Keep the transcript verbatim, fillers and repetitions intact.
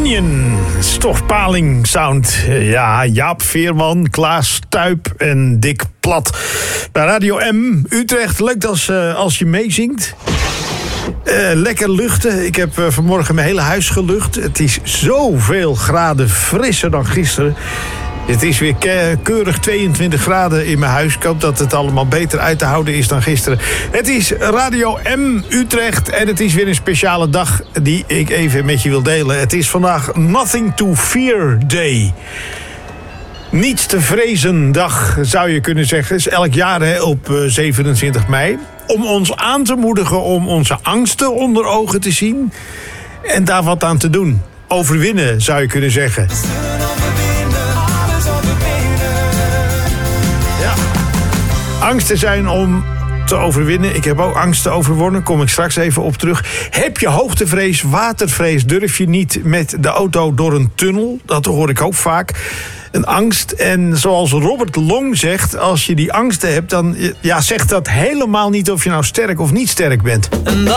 Onion, stofpaling sound. Ja, Jaap Veerman, Klaas Tuyp en Dick Plat. Bij Radio M, Utrecht, leuk als, uh, als je meezingt. Uh, lekker luchten. Ik heb uh, vanmorgen mijn hele huis gelucht. Het is zoveel graden frisser dan gisteren. Het is weer ke- keurig tweeëntwintig graden in mijn huis. Ik hoop dat het allemaal beter uit te houden is dan gisteren. Het is Radio M Utrecht en het is weer een speciale dag die ik even met je wil delen. Het is vandaag Nothing to Fear Day. Niets te vrezen dag, zou je kunnen zeggen. Het is elk jaar hè, op uh, zevenentwintig mei. Om ons aan te moedigen om onze angsten onder ogen te zien en daar wat aan te doen. Overwinnen, zou je kunnen zeggen. Ja. Angsten zijn om te overwinnen. Ik heb ook angsten overwonnen, kom ik straks even op terug. Heb je hoogtevrees, watervrees, durf je niet met de auto door een tunnel? Dat hoor ik ook vaak. Een angst. En zoals Robert Long zegt, als je die angsten hebt, dan ja, zegt dat helemaal niet of je nou sterk of niet sterk bent.